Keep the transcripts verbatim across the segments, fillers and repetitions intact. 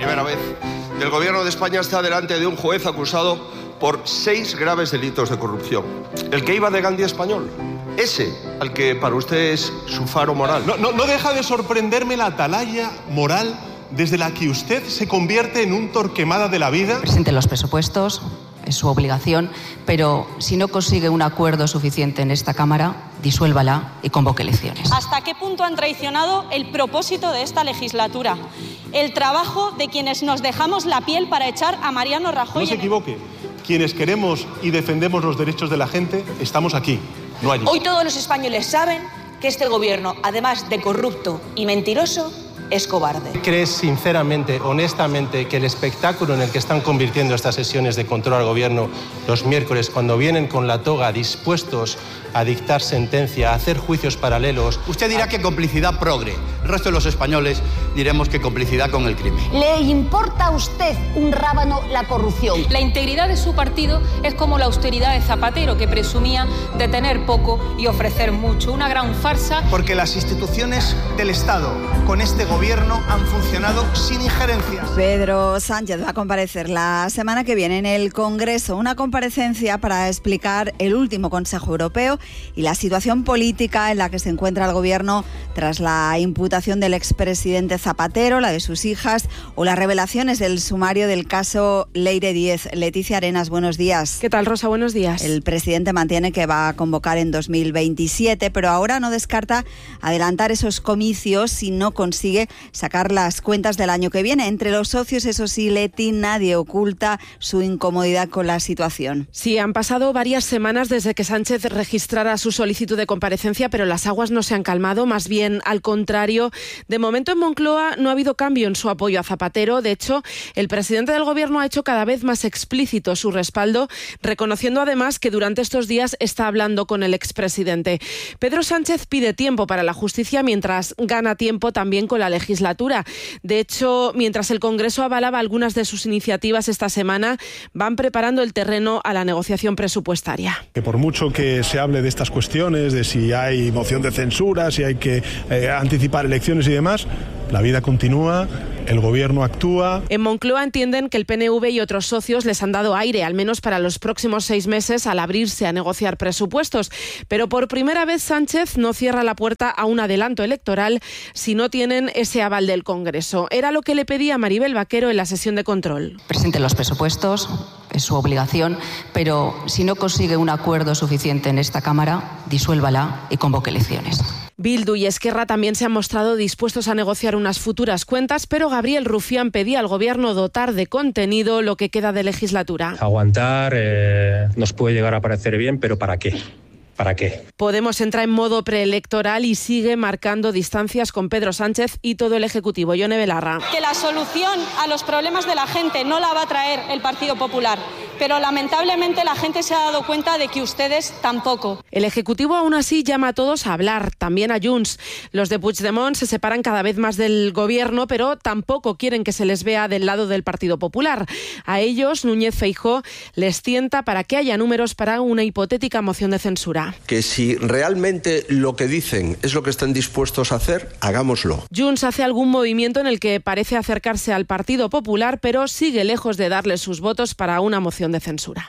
primera vez, el Gobierno de España está delante de un juez acusado por seis graves delitos de corrupción. El que iba de Gandhi español. Ese, al que para usted es su faro moral. No, no, no deja de sorprenderme la atalaya moral desde la que usted se convierte en un Torquemada de la vida. Presente los presupuestos, es su obligación, pero si no consigue un acuerdo suficiente en esta Cámara, disuélvala y convoque elecciones. ¿Hasta qué punto han traicionado el propósito de esta legislatura? El trabajo de quienes nos dejamos la piel para echar a Mariano Rajoy. No se equivoque. Quienes queremos y defendemos los derechos de la gente, estamos aquí, no allí. Hoy todos los españoles saben que este gobierno, además de corrupto y mentiroso, es cobarde. ¿Crees sinceramente, honestamente, que el espectáculo en el que están convirtiendo estas sesiones de control al gobierno los miércoles, cuando vienen con la toga dispuestos a dictar sentencia, a hacer juicios paralelos... Usted dirá a... que complicidad progre. El resto de los españoles diremos que complicidad con el crimen. ¿Le importa a usted un rábano la corrupción? La integridad de su partido es como la austeridad de Zapatero, que presumía de tener poco y ofrecer mucho. Una gran farsa. Porque las instituciones del Estado, con este gobierno, han funcionado sin injerencias. Pedro Sánchez va a comparecer la semana que viene en el Congreso. Una comparecencia para explicar el último Consejo Europeo y la situación política en la que se encuentra el gobierno tras la imputación del expresidente Zapatero, la de sus hijas o las revelaciones del sumario del caso Leire Díez. Leticia Arenas, buenos días. ¿Qué tal, Rosa? Buenos días. El presidente mantiene que va a convocar en dos mil veintisiete, pero ahora no descarta adelantar esos comicios si no consigue sacar las cuentas del año que viene. Entre los socios, eso sí, Leti, nadie oculta su incomodidad con la situación. Sí, han pasado varias semanas desde que Sánchez registrara su solicitud de comparecencia, pero las aguas no se han calmado, más bien al contrario. De momento en Moncloa no ha habido cambio en su apoyo a Zapatero. De hecho, el presidente del gobierno ha hecho cada vez más explícito su respaldo, reconociendo además que durante estos días está hablando con el expresidente. Pedro Sánchez pide tiempo para la justicia mientras gana tiempo también con la legislatura. De hecho, mientras el Congreso avalaba algunas de sus iniciativas esta semana, van preparando el terreno a la negociación presupuestaria. Que por mucho que se hable de estas cuestiones, de si hay moción de censura, si hay que eh, anticipar elecciones y demás, la vida continúa, el gobierno actúa. En Moncloa entienden que el P N V y otros socios les han dado aire, al menos para los próximos seis meses, al abrirse a negociar presupuestos. Pero por primera vez Sánchez no cierra la puerta a un adelanto electoral si no tienen ese aval del Congreso. Era lo que le pedía Maribel Vaquero en la sesión de control. Presente los presupuestos, es su obligación, pero si no consigue un acuerdo suficiente en esta Cámara, disuélvala y convoque elecciones. Bildu y Esquerra también se han mostrado dispuestos a negociar unas futuras cuentas, pero Gabriel Rufián pedía al gobierno dotar de contenido lo que queda de legislatura. Aguantar eh, nos puede llegar a parecer bien, pero ¿para qué? ¿Para qué? Podemos entra en modo preelectoral y sigue marcando distancias con Pedro Sánchez y todo el Ejecutivo. Yone Belarra. Que la solución a los problemas de la gente no la va a traer el Partido Popular, pero lamentablemente la gente se ha dado cuenta de que ustedes tampoco. El Ejecutivo aún así llama a todos a hablar, también a Junts. Los de Puigdemont se separan cada vez más del gobierno, pero tampoco quieren que se les vea del lado del Partido Popular. A ellos, Núñez Feijóo les tienta para que haya números para una hipotética moción de censura. Que si realmente lo que dicen es lo que están dispuestos a hacer, hagámoslo. Junts hace algún movimiento en el que parece acercarse al Partido Popular, pero sigue lejos de darle sus votos para una moción de censura.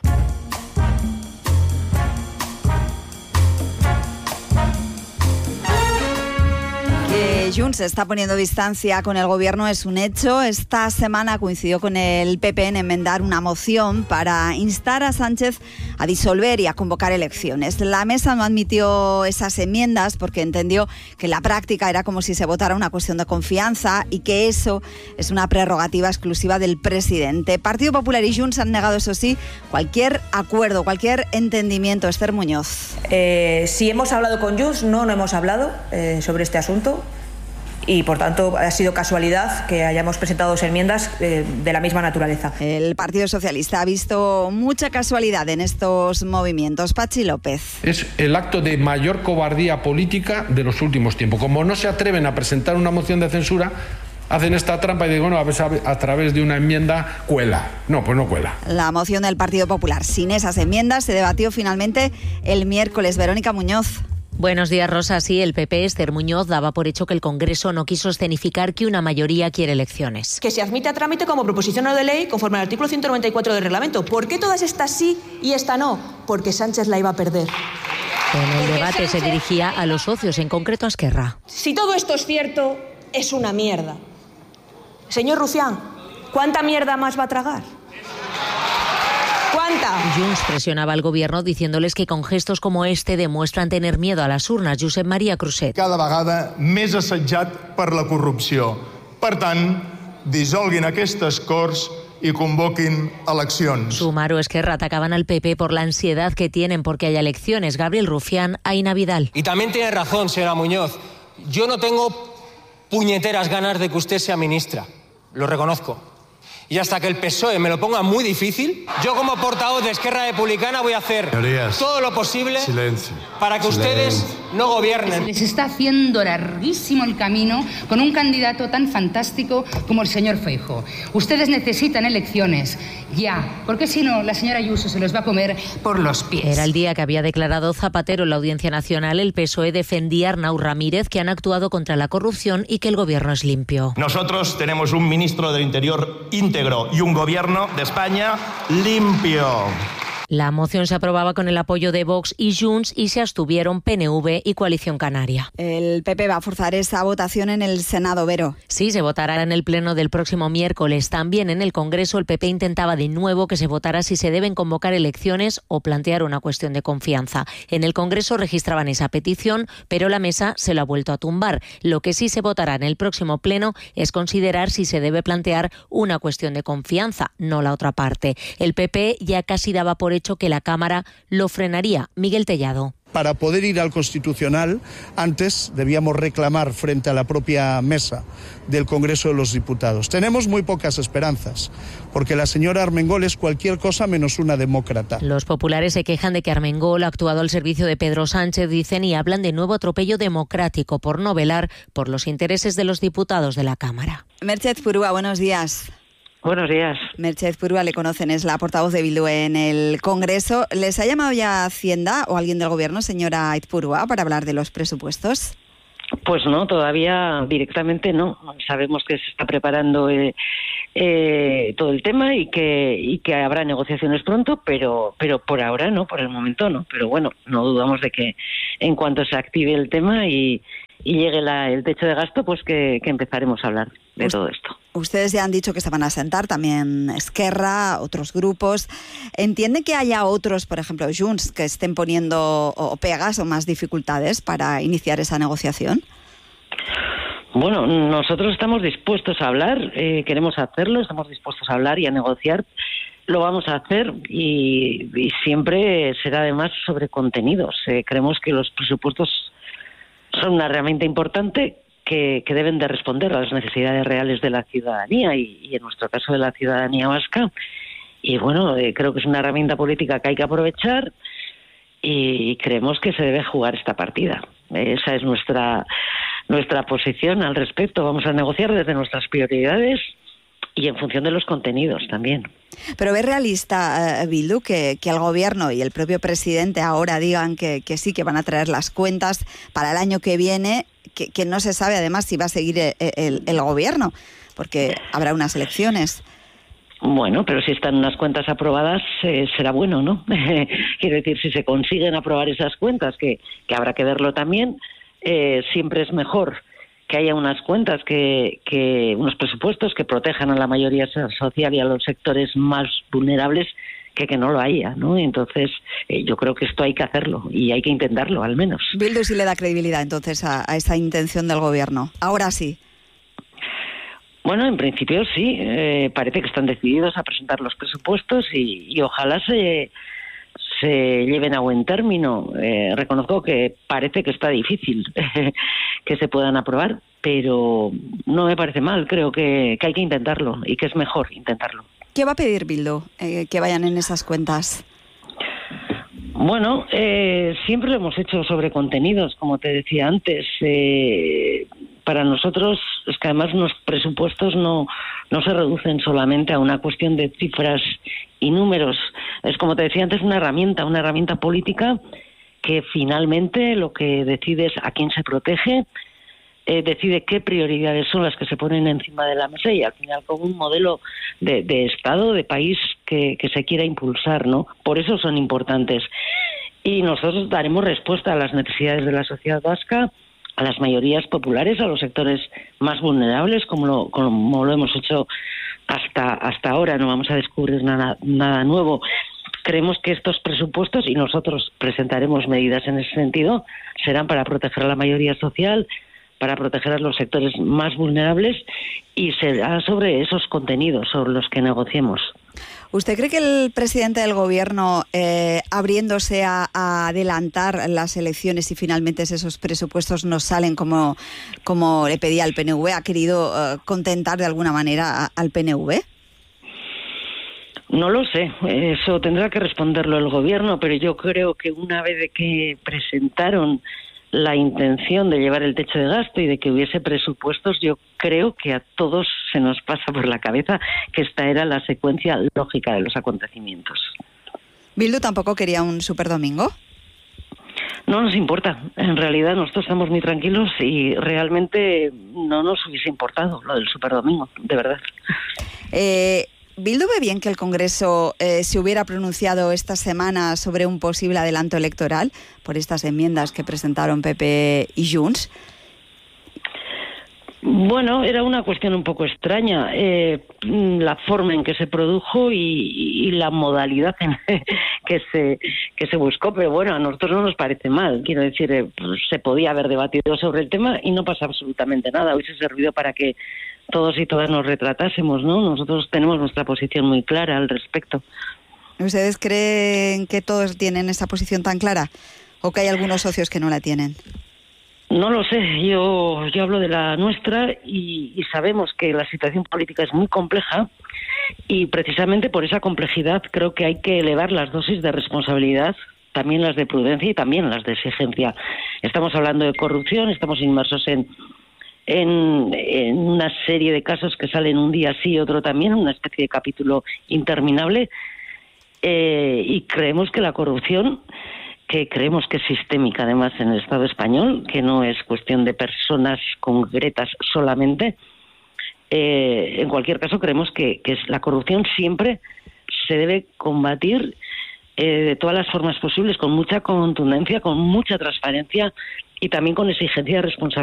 Que Junts está poniendo distancia con el gobierno es un hecho. Esta semana coincidió con el P P en enmendar una moción para instar a Sánchez a disolver y a convocar elecciones. La mesa no admitió esas enmiendas porque entendió que en la práctica era como si se votara una cuestión de confianza y que eso es una prerrogativa exclusiva del presidente. Partido Popular y Junts han negado, eso sí, cualquier acuerdo, cualquier entendimiento. Esther Muñoz. Eh, si hemos hablado con Junts, no, no hemos hablado eh, sobre este asunto. Y, por tanto, ha sido casualidad que hayamos presentado dos enmiendas eh, de la misma naturaleza. El Partido Socialista ha visto mucha casualidad en estos movimientos. Pachi López. Es el acto de mayor cobardía política de los últimos tiempos. Como no se atreven a presentar una moción de censura, hacen esta trampa y digo, bueno, a, ver, a través de una enmienda cuela. No, pues no cuela. La moción del Partido Popular sin esas enmiendas se debatió finalmente el miércoles. Verónica Muñoz. Buenos días, Rosa. Sí, el P P, Esther Muñoz, daba por hecho que el Congreso no quiso escenificar que una mayoría quiere elecciones. Que se admite a trámite como proposición no de ley conforme al artículo ciento noventa y cuatro del reglamento. ¿Por qué todas estas sí y esta no? Porque Sánchez la iba a perder. En el debate se dirigía a los socios, en concreto a Esquerra. Si todo esto es cierto, es una mierda. Señor Rufián, ¿cuánta mierda más va a tragar? ¿Cuánta? Junts presionaba al gobierno diciéndoles que con gestos como este demuestran tener miedo a las urnas. Josep María Cruzet. Cada vegada més assetjat per la corrupció. Per tant, dissolguin aquestes Corts y convoquin eleccions. Sumar o Esquerra atacaban al P P por la ansiedad que tienen porque haya elecciones. Gabriel Rufián, Aina Vidal. Y también tiene razón, señora Muñoz. Yo no tengo puñeteras ganas de que usted sea ministra. Lo reconozco. Y hasta que el P S O E me lo ponga muy difícil, yo como portavoz de Esquerra Republicana voy a hacer Señorías, todo lo posible silencio, para que silencio. ustedes no gobiernen. Se les está haciendo larguísimo el camino con un candidato tan fantástico como el señor Feijóo. Ustedes necesitan elecciones ya, porque si no, la señora Ayuso se los va a comer por los pies. Era el día que había declarado Zapatero en la Audiencia Nacional. El P S O E defendía a Arnau Ramírez, que han actuado contra la corrupción y que el gobierno es limpio. Nosotros tenemos un ministro del Interior íntegro y un gobierno de España limpio. La moción se aprobaba con el apoyo de Vox y Junts y se abstuvieron P N V y Coalición Canaria. El P P va a forzar esa votación en el Senado, Vero. Sí, se votará en el pleno del próximo miércoles. También en el Congreso el P P intentaba de nuevo que se votara si se deben convocar elecciones o plantear una cuestión de confianza. En el Congreso registraban esa petición, pero la mesa se lo ha vuelto a tumbar. Lo que sí se votará en el próximo pleno es considerar si se debe plantear una cuestión de confianza, no la otra parte. El P P ya casi daba por hecho que la Cámara lo frenaría. Miguel Tellado. Para poder ir al Constitucional, antes debíamos reclamar frente a la propia mesa del Congreso de los Diputados. Tenemos muy pocas esperanzas, porque la señora Armengol es cualquier cosa menos una demócrata. Los populares se quejan de que Armengol ha actuado al servicio de Pedro Sánchez, dicen, y hablan de nuevo atropello democrático por no velar por los intereses de los diputados de la Cámara. Merced Purúa, buenos días. Buenos días. Merced Purúa, le conocen, es la portavoz de Bildu en el Congreso. ¿Les ha llamado ya Hacienda o alguien del Gobierno, señora Aizpurúa, para hablar de los presupuestos? Pues no, todavía directamente no. Sabemos que se está preparando eh, eh, todo el tema y que y que habrá negociaciones pronto, pero pero por ahora no, por el momento no. Pero bueno, no dudamos de que en cuanto se active el tema y, y llegue la, el techo de gasto, pues que, que empezaremos a hablar de todo esto. Ustedes ya han dicho que se van a sentar, también Esquerra, otros grupos. ¿Entiende que haya otros, por ejemplo, Junts, que estén poniendo o pegas o más dificultades para iniciar esa negociación? Bueno, nosotros estamos dispuestos a hablar, eh, queremos hacerlo, estamos dispuestos a hablar y a negociar. Lo vamos a hacer y, y siempre será además sobre contenidos. Eh, creemos que los presupuestos son una herramienta importante que, que deben de responder a las necesidades reales de la ciudadanía y, y en nuestro caso de la ciudadanía vasca. Y bueno, eh, creo que es una herramienta política que hay que aprovechar y creemos que se debe jugar esta partida. Esa es nuestra nuestra posición al respecto. Vamos a negociar desde nuestras prioridades y en función de los contenidos también. Pero ¿es realista, eh, Bildu, que, que el Gobierno y el propio presidente ahora digan que, que sí, que van a traer las cuentas para el año que viene, que, que no se sabe además si va a seguir el, el, el Gobierno, porque habrá unas elecciones? Bueno, pero si están unas cuentas aprobadas, eh, será bueno, ¿no? Quiero decir, si se consiguen aprobar esas cuentas, que, que habrá que verlo también, eh, siempre es mejor que haya unas cuentas, que, que unos presupuestos que protejan a la mayoría social y a los sectores más vulnerables, que que no lo haya, ¿no? Entonces, eh, yo creo que esto hay que hacerlo y hay que intentarlo, al menos. Bildu sí le da credibilidad, entonces, a, a esa intención del Gobierno. Ahora sí. Bueno, en principio sí. Eh, parece que están decididos a presentar los presupuestos y, y ojalá se... se lleven a buen término. Eh, reconozco que parece que está difícil que se puedan aprobar, pero no me parece mal. Creo que, que hay que intentarlo y que es mejor intentarlo. ¿Qué va a pedir Bildu eh, que vayan en esas cuentas? Bueno, eh, siempre lo hemos hecho sobre contenidos, como te decía antes. Eh, para nosotros es que además los presupuestos no, no se reducen solamente a una cuestión de cifras y números. Es, como te decía antes, una herramienta, una herramienta política que finalmente lo que decide es a quién se protege, eh, decide qué prioridades son las que se ponen encima de la mesa y al final con un modelo de, de Estado, de país que, que se quiera impulsar, ¿no? Por eso son importantes. Y nosotros daremos respuesta a las necesidades de la sociedad vasca, a las mayorías populares, a los sectores más vulnerables, como lo, como lo hemos hecho hasta, hasta ahora. No vamos a descubrir nada, nada nuevo. Creemos que estos presupuestos, y nosotros presentaremos medidas en ese sentido, serán para proteger a la mayoría social, para proteger a los sectores más vulnerables y será sobre esos contenidos sobre los que negociemos. ¿Usted cree que el presidente del Gobierno, eh, abriéndose a, a adelantar las elecciones y finalmente esos presupuestos no salen como, como le pedía el P N V, ha querido uh, contentar de alguna manera a, al P N V? No lo sé, eso tendrá que responderlo el Gobierno, pero yo creo que una vez de que presentaron la intención de llevar el techo de gasto y de que hubiese presupuestos, yo creo que a todos se nos pasa por la cabeza que esta era la secuencia lógica de los acontecimientos. ¿Bildu tampoco quería un superdomingo? No nos importa. En realidad nosotros estamos muy tranquilos y realmente no nos hubiese importado lo del superdomingo, de verdad. Eh... ¿Bildu ve bien que el Congreso eh, se hubiera pronunciado esta semana sobre un posible adelanto electoral por estas enmiendas que presentaron P P y Junts? Bueno, era una cuestión un poco extraña, eh, la forma en que se produjo y, y la modalidad en que se que se buscó, pero bueno, a nosotros no nos parece mal. Quiero decir, eh, pues, se podía haber debatido sobre el tema y no pasa absolutamente nada. Hubiese servido para que todos y todas nos retratásemos, ¿no? Nosotros tenemos nuestra posición muy clara al respecto. ¿Ustedes creen que todos tienen esa posición tan clara o que hay algunos socios que no la tienen? No lo sé, yo, yo hablo de la nuestra y, y sabemos que la situación política es muy compleja y precisamente por esa complejidad creo que hay que elevar las dosis de responsabilidad, también las de prudencia y también las de exigencia. Estamos hablando de corrupción, estamos inmersos en, en, en una serie de casos que salen un día sí y otro también, una especie de capítulo interminable, eh, y creemos que la corrupción, que creemos que es sistémica además en el Estado español, que no es cuestión de personas concretas solamente. Eh, en cualquier caso, creemos que, que la corrupción siempre se debe combatir eh, de todas las formas posibles, con mucha contundencia, con mucha transparencia y también con exigencia de responsabilidad.